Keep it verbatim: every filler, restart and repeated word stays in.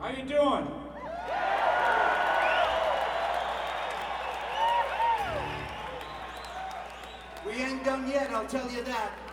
How you doing? We ain't done yet, I'll tell you that.